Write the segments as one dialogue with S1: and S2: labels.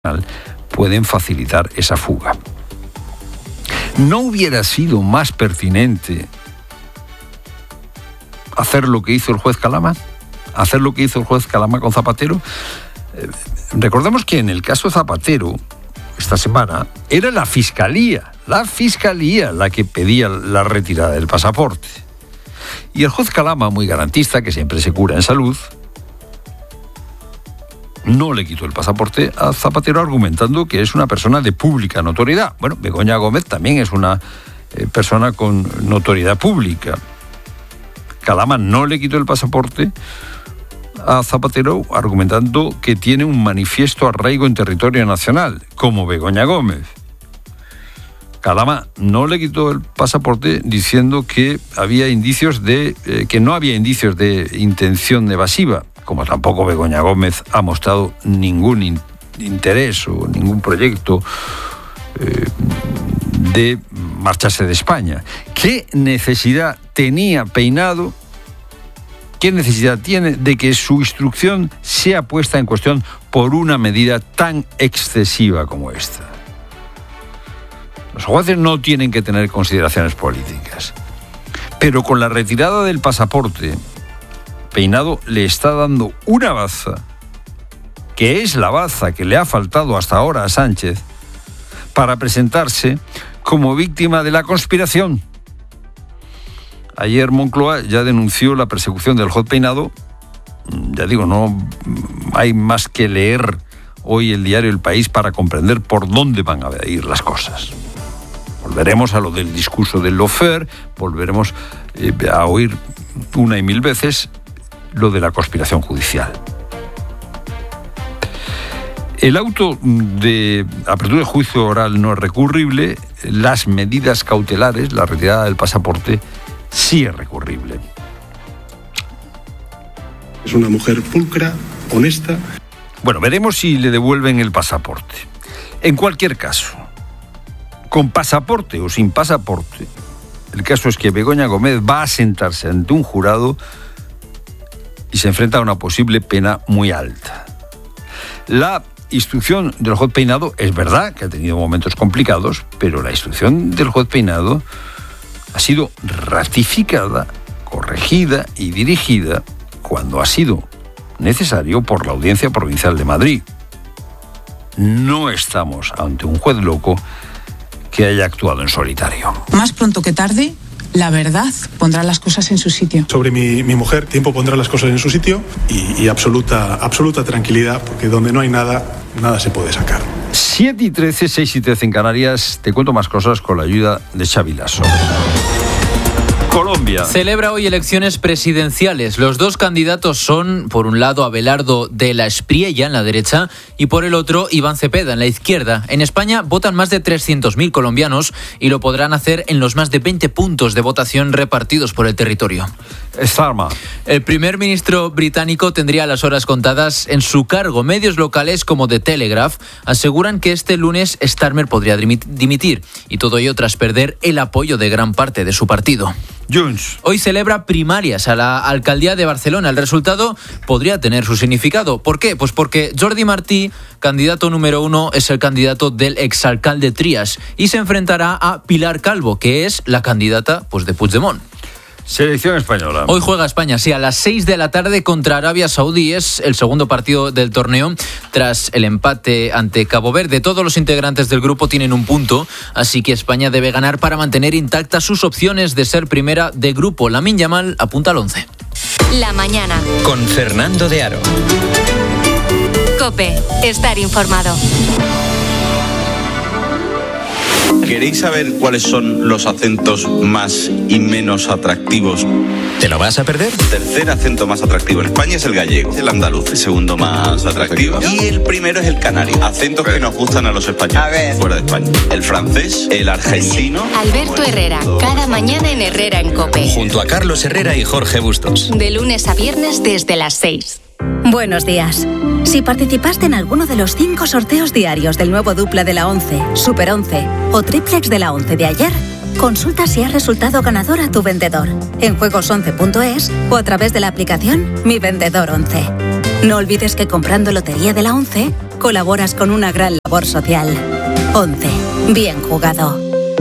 S1: pueden facilitar esa fuga. ¿No hubiera sido más pertinente hacer lo que hizo el juez Calama? ¿Hacer lo que hizo el juez Calama con Zapatero? Recordemos que en el caso Zapatero, esta semana, era la Fiscalía la que pedía la retirada del pasaporte. Y el juez Calama, muy garantista, que siempre se cura en salud, no le quitó el pasaporte a Zapatero argumentando que es una persona de pública notoriedad. Bueno, Begoña Gómez también es una persona con notoriedad pública. Calama no le quitó el pasaporte a Zapatero argumentando que tiene un manifiesto arraigo en territorio nacional, como Begoña Gómez. Calama no le quitó el pasaporte diciendo que había indicios que no había indicios de intención evasiva, como tampoco Begoña Gómez ha mostrado ningún interés o ningún proyecto de marcharse de España. ¿Qué necesidad tenía Peinado? ¿Qué necesidad tiene de que su instrucción sea puesta en cuestión por una medida tan excesiva como esta? Los jueces no tienen que tener consideraciones políticas, pero con la retirada del pasaporte, Peinado le está dando una baza, que es la baza que le ha faltado hasta ahora a Sánchez, para presentarse como víctima de la conspiración. Ayer Moncloa ya denunció la persecución del juez Peinado. Ya digo, no hay más que leer hoy el diario El País para comprender por dónde van a ir las cosas. Volveremos a lo del discurso del lawfare, volveremos a oír una y mil veces lo de la conspiración judicial. El auto de apertura de juicio oral no es recurrible, las medidas cautelares, la retirada del pasaporte, sí es recurrible.
S2: Es una mujer pulcra, honesta.
S1: Bueno, veremos si le devuelven el pasaporte. En cualquier caso, con pasaporte o sin pasaporte, el caso es que Begoña Gómez va a sentarse ante un jurado y se enfrenta a una posible pena muy alta. La instrucción del juez Peinado es verdad que ha tenido momentos complicados, pero la instrucción del juez Peinado ha sido ratificada, corregida y dirigida cuando ha sido necesario por la Audiencia Provincial de Madrid. No estamos ante un juez loco que haya actuado en solitario.
S3: Más pronto que tarde, la verdad pondrá las cosas en su sitio.
S2: Sobre mi mujer, tiempo pondrá las cosas en su sitio y absoluta tranquilidad, porque donde no hay nada se puede sacar.
S1: 7:13, 6:13 en Canarias. Te cuento más cosas con la ayuda de Xavi Lasso. Colombia
S4: celebra hoy elecciones presidenciales. Los dos candidatos son, por un lado, Abelardo de la Espriella, en la derecha, y por el otro, Iván Cepeda, en la izquierda. En España votan más de 300.000 colombianos y lo podrán hacer en los más de 20 puntos de votación repartidos por el territorio.
S1: Starmer.
S4: El primer ministro británico tendría las horas contadas en su cargo. Medios locales como The Telegraph aseguran que este lunes Starmer podría dimitir, y todo ello tras perder el apoyo de gran parte de su partido.
S1: Junts.
S4: Hoy celebra primarias a la alcaldía de Barcelona. El resultado podría tener su significado. ¿Por qué? Pues porque Jordi Martí, candidato número 1, es el candidato del exalcalde Trias y se enfrentará a Pilar Calvo, que es la candidata de Puigdemont.
S1: Selección española.
S4: Hoy juega España, sí, a las 6 de la tarde contra Arabia Saudí. Es el segundo partido del torneo tras el empate ante Cabo Verde. Todos los integrantes del grupo tienen un punto, así que España debe ganar para mantener intactas sus opciones de ser primera de grupo. Lamine Yamal apunta al 11.
S5: La mañana.
S6: Con Fernando de Aro.
S5: COPE. Estar informado.
S7: ¿Queréis saber cuáles son los acentos más y menos atractivos?
S6: ¿Te lo vas a perder?
S7: El tercer acento más atractivo en España es el gallego, el andaluz, el segundo más atractivo. Y el primero es el canario. Acentos que nos gustan a los españoles fuera de España. El francés, el argentino.
S5: Alberto Herrera, cada mañana en Herrera en COPE.
S6: Junto a Carlos Herrera y Jorge Bustos.
S5: De lunes a viernes desde las 6.
S8: Buenos días. Si participaste en alguno de los 5 sorteos diarios del nuevo dupla de la 11, Super 11 o triplex de la 11 de ayer, consulta si has resultado ganador a tu vendedor en juegos11.es o a través de la aplicación Mi Vendedor 11. No olvides que comprando Lotería de la 11 colaboras con una gran labor social. 11. Bien jugado.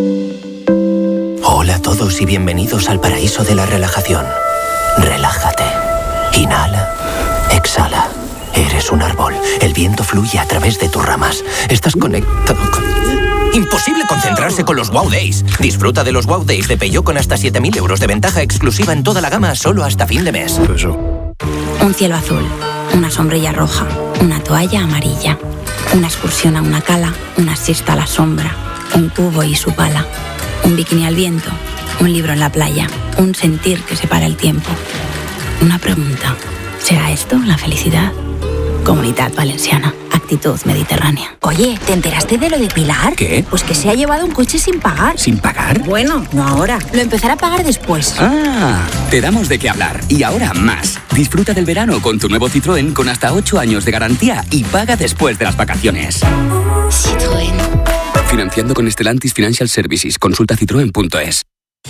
S9: Hola a todos y bienvenidos al paraíso de la relajación. Relájate. Inhala. Exhala. Eres un árbol. El viento fluye a través de tus ramas. Estás conectado con... Imposible concentrarse con los Wow Days. Disfruta de los Wow Days de Peugeot con hasta 7.000 euros de ventaja exclusiva en toda la gama solo hasta fin de mes.
S8: Un cielo azul, una sombrilla roja, una toalla amarilla, una excursión a una cala, una siesta a la sombra, un cubo y su pala, un bikini al viento, un libro en la playa, un sentir que separa el tiempo. Una pregunta, ¿será esto la felicidad? Comunidad Valenciana, actitud mediterránea.
S10: Oye, ¿te enteraste de lo de Pilar?
S9: ¿Qué?
S10: Pues que se ha llevado un coche sin pagar.
S9: ¿Sin pagar?
S10: Bueno, no ahora. Lo empezará a pagar después.
S11: Ah, te damos de qué hablar. Y ahora más. Disfruta del verano con tu nuevo Citroën con hasta 8 años de garantía y paga después de las vacaciones.
S10: Citroën.
S11: Financiando con Stellantis Financial Services. Consulta citroen.es.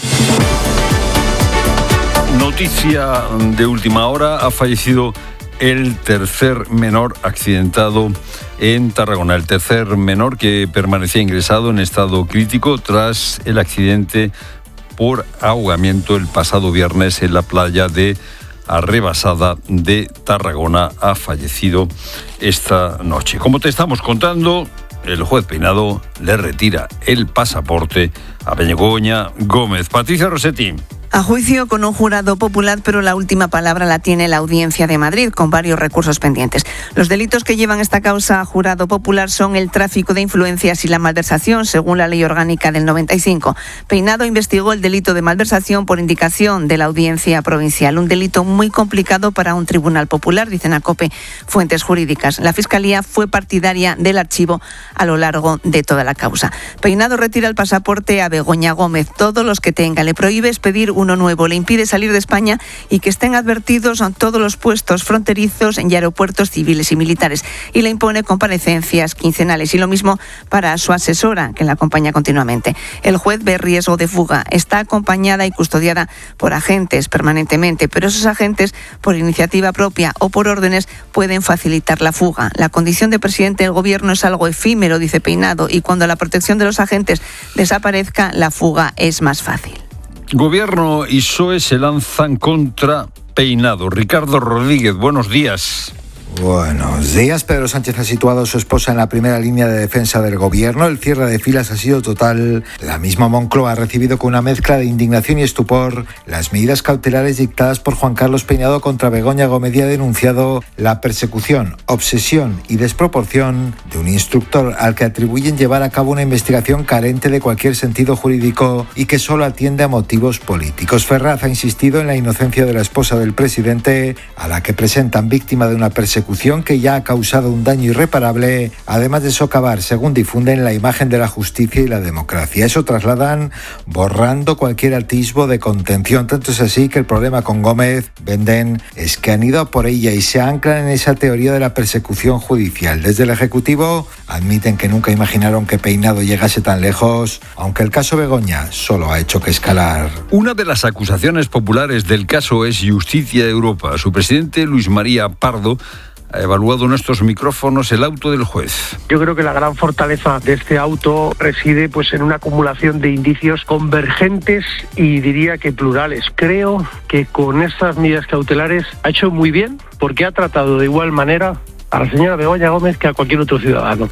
S1: Noticia de última hora, ha fallecido el tercer menor accidentado en Tarragona. El tercer menor que permanecía ingresado en estado crítico tras el accidente por ahogamiento el pasado viernes en la playa de Arrebasada de Tarragona. Ha fallecido esta noche. Como te estamos contando, el juez Peinado le retira el pasaporte a Begoña Gómez. Patricia Rossetti.
S12: A juicio con un jurado popular, pero la última palabra la tiene la Audiencia de Madrid, con varios recursos pendientes. Los delitos que llevan esta causa a jurado popular son el tráfico de influencias y la malversación, según la Ley Orgánica del 95. Peinado investigó el delito de malversación por indicación de la Audiencia Provincial, un delito muy complicado para un tribunal popular, dicen a COPE fuentes jurídicas. La Fiscalía fue partidaria del archivo a lo largo de toda la causa. Peinado retira el pasaporte a Begoña Gómez. Todos los que tenga, le prohíbe expedir uno nuevo, le impide salir de España y que estén advertidos en todos los puestos fronterizos y aeropuertos civiles y militares, y le impone comparecencias quincenales, y lo mismo para su asesora, que la acompaña continuamente. El juez ve riesgo de fuga, está acompañada y custodiada por agentes permanentemente, pero esos agentes, por iniciativa propia o por órdenes, pueden facilitar la fuga. La condición de presidente del gobierno es algo efímero, dice Peinado, y cuando la protección de los agentes desaparezca, la fuga es más fácil.
S1: Gobierno y PSOE se lanzan contra Peinado. Ricardo Rodríguez, buenos días.
S13: Buenos días. Pedro Sánchez ha situado a su esposa en la primera línea de defensa del gobierno. El cierre de filas ha sido total. La misma Moncloa ha recibido con una mezcla de indignación y estupor las medidas cautelares dictadas por Juan Carlos Peinado contra Begoña Gómez y ha denunciado la persecución, obsesión y desproporción de un instructor al que atribuyen llevar a cabo una investigación carente de cualquier sentido jurídico y que solo atiende a motivos políticos. Ferraz ha insistido en la inocencia de la esposa del presidente, a la que presentan víctima de una persecución que ya ha causado un daño irreparable, además de socavar, según difunden, la imagen de la justicia y la democracia. Eso trasladan borrando cualquier atisbo de contención. Tanto es así que el problema con Gómez, venden, es que han ido a por ella y se anclan en esa teoría de la persecución judicial. Desde el Ejecutivo admiten que nunca imaginaron que Peinado llegase tan lejos, aunque el caso Begoña solo ha hecho que escalar.
S1: Una de las acusaciones populares del caso es Justicia de Europa. Su presidente, Luis María Pardo, ha evaluado en estos micrófonos el auto del juez.
S14: Yo creo que la gran fortaleza de este auto reside en una acumulación de indicios convergentes y diría que plurales. Creo que con estas medidas cautelares ha hecho muy bien, porque ha tratado de igual manera a la señora Begoña Gómez que a cualquier otro ciudadano.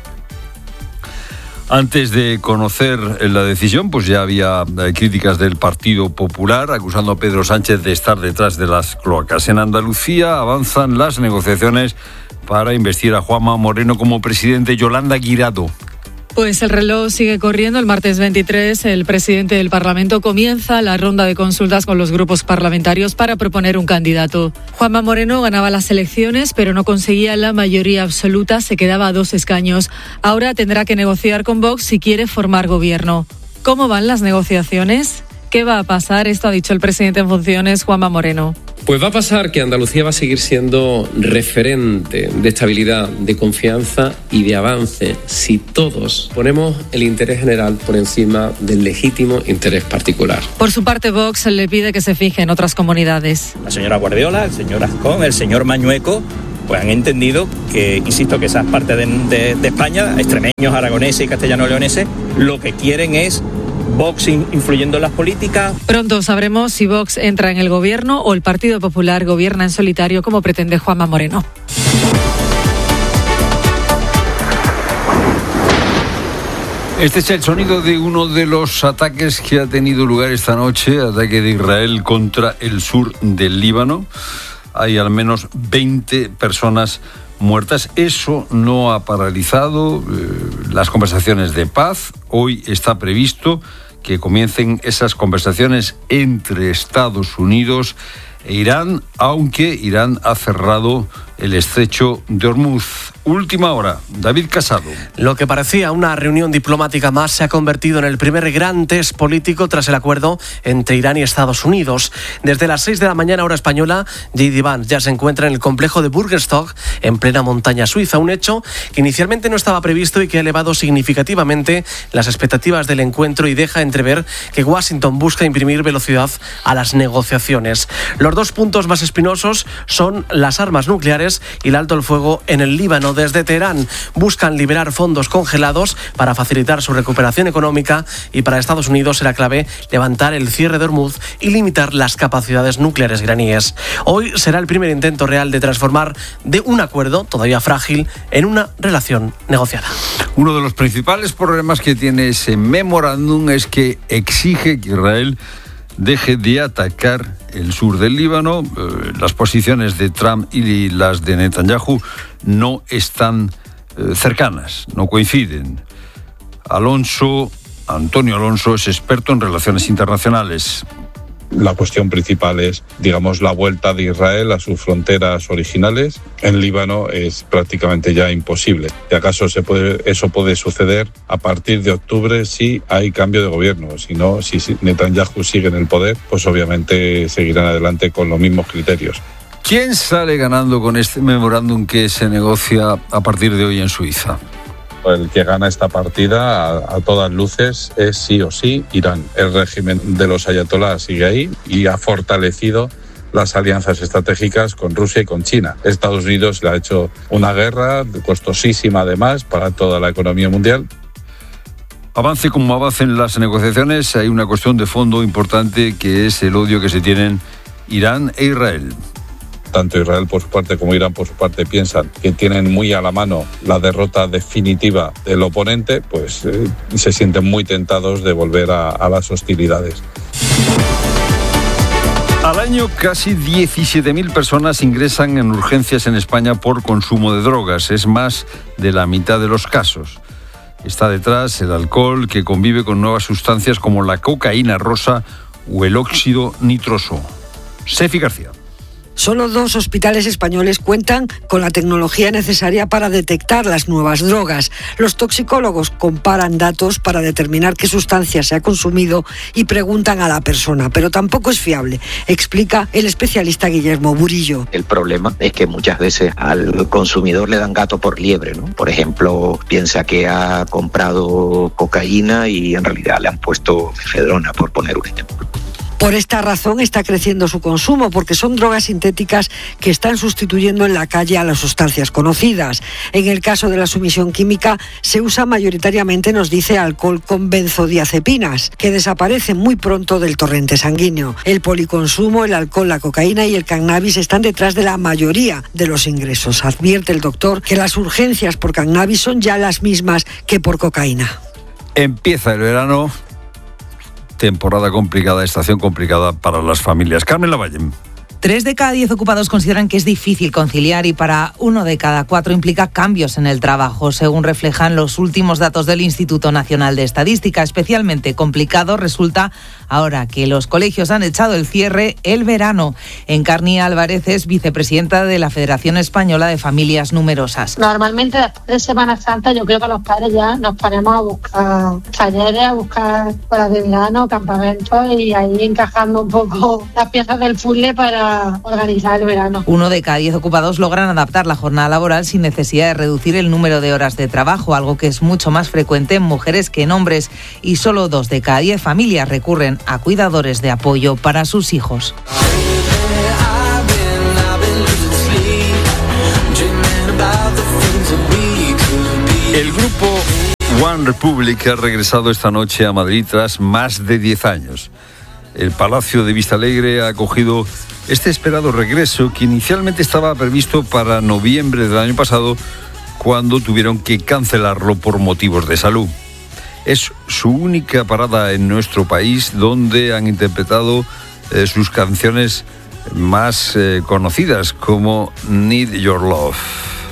S1: Antes de conocer la decisión, ya había críticas del Partido Popular acusando a Pedro Sánchez de estar detrás de las cloacas. En Andalucía avanzan las negociaciones para investir a Juanma Moreno como presidente. Yolanda Guirado.
S15: Pues el reloj sigue corriendo. El martes 23, el presidente del Parlamento comienza la ronda de consultas con los grupos parlamentarios para proponer un candidato. Juanma Moreno ganaba las elecciones, pero no conseguía la mayoría absoluta, se quedaba a 2 escaños. Ahora tendrá que negociar con Vox si quiere formar gobierno. ¿Cómo van las negociaciones? ¿Qué va a pasar? Esto ha dicho el presidente en funciones, Juanma Moreno.
S16: Pues va a pasar que Andalucía va a seguir siendo referente de estabilidad, de confianza y de avance si todos ponemos el interés general por encima del legítimo interés particular.
S15: Por su parte, Vox le pide que se fije en otras comunidades.
S17: La señora Guardiola, el señor Azcón, el señor Mañueco pues han entendido que, insisto, que esas partes de España, extremeños, aragoneses y castellano-leoneses, lo que quieren es Vox influyendo en las políticas.
S15: Pronto sabremos si Vox entra en el gobierno o el Partido Popular gobierna en solitario, como pretende Juanma Moreno.
S1: Este es el sonido de uno de los ataques que ha tenido lugar esta noche, ataque de Israel contra el sur del Líbano. Hay al menos 20 personas muertas. Eso no ha paralizado las conversaciones de paz. Hoy está previsto que comiencen esas conversaciones entre Estados Unidos e Irán, aunque Irán ha cerrado el estrecho de Hormuz. Última hora, David Casado.
S18: Lo que parecía una reunión diplomática más se ha convertido en el primer gran test político tras el acuerdo entre Irán y Estados Unidos. Desde las 6 de la mañana, hora española, J.D. Vance ya se encuentra en el complejo de Bürgerstock, en plena montaña suiza, un hecho que inicialmente no estaba previsto y que ha elevado significativamente las expectativas del encuentro y deja entrever que Washington busca imprimir velocidad a las negociaciones. Los dos puntos más espinosos son las armas nucleares y el alto el fuego en el Líbano. Desde Teherán buscan liberar fondos congelados para facilitar su recuperación económica, y para Estados Unidos será clave levantar el cierre de Hormuz y limitar las capacidades nucleares iraníes. Hoy será el primer intento real de transformar de un acuerdo todavía frágil en una relación negociada.
S1: Uno de los principales problemas que tiene ese memorándum es que exige que Israel deje de atacar el sur del Líbano. Las posiciones de Trump y las de Netanyahu no están cercanas, no coinciden. Antonio Alonso es experto en relaciones internacionales.
S19: La cuestión principal es, digamos, la vuelta de Israel a sus fronteras originales. En Líbano es prácticamente ya imposible. Si acaso eso puede suceder a partir de octubre si hay cambio de gobierno. Si no, si Netanyahu sigue en el poder, pues obviamente seguirán adelante con los mismos criterios.
S1: ¿Quién sale ganando con este memorándum que se negocia a partir de hoy en Suiza?
S19: El que gana esta partida a todas luces es sí o sí Irán. El régimen de los ayatolás sigue ahí y ha fortalecido las alianzas estratégicas con Rusia y con China. Estados Unidos le ha hecho una guerra costosísima además para toda la economía mundial.
S1: Avance como avancen las negociaciones, hay una cuestión de fondo importante que es el odio que se tienen Irán e Israel.
S19: Tanto Israel por su parte como Irán por su parte piensan que tienen muy a la mano la derrota definitiva del oponente, pues se sienten muy tentados de volver a las hostilidades.
S1: Al año casi 17.000 personas ingresan en urgencias en España por consumo de drogas. Es más de la mitad de los casos. Está detrás el alcohol, que convive con nuevas sustancias como la cocaína rosa o el óxido nitroso. Sefi García.
S20: Solo 2 hospitales españoles cuentan con la tecnología necesaria para detectar las nuevas drogas. Los toxicólogos comparan datos para determinar qué sustancia se ha consumido y preguntan a la persona, pero tampoco es fiable, explica el especialista Guillermo Burillo.
S21: El problema es que muchas veces al consumidor le dan gato por liebre, ¿no? Por ejemplo, piensa que ha comprado cocaína y en realidad le han puesto efedrona, por poner un ejemplo.
S20: Por esta razón está creciendo su consumo, porque son drogas sintéticas que están sustituyendo en la calle a las sustancias conocidas. En el caso de la sumisión química se usa mayoritariamente, nos dice, alcohol con benzodiazepinas, que desaparecen muy pronto del torrente sanguíneo. El policonsumo, el alcohol, la cocaína y el cannabis están detrás de la mayoría de los ingresos. Advierte el doctor que las urgencias por cannabis son ya las mismas que por cocaína.
S1: Empieza el verano. Temporada complicada, estación complicada para las familias. Carmen Lavalle.
S22: 3 de cada 10 ocupados consideran que es difícil conciliar y para 1 de cada 4 implica cambios en el trabajo, según reflejan los últimos datos del Instituto Nacional de Estadística. Especialmente complicado resulta ahora que los colegios han echado el cierre el verano. Encarni Álvarez es vicepresidenta de la Federación Española de Familias Numerosas.
S23: Normalmente después de Semana Santa yo creo que los padres ya nos ponemos a buscar talleres, a buscar horas de verano, campamentos y ahí encajando un poco las piezas del puzzle para organizar el verano.
S22: 1 de cada 10 ocupados logran adaptar la jornada laboral sin necesidad de reducir el número de horas de trabajo, algo que es mucho más frecuente en mujeres que en hombres, y solo 2 de cada 10 familias recurren a cuidadores de apoyo para sus hijos.
S1: El grupo One Republic ha regresado esta noche a Madrid tras más de 10 años. El Palacio de Vistalegre ha acogido este esperado regreso, que inicialmente estaba previsto para noviembre del año pasado, cuando tuvieron que cancelarlo por motivos de salud. Es su única parada en nuestro país, donde han interpretado sus canciones más conocidas, como Need Your Love.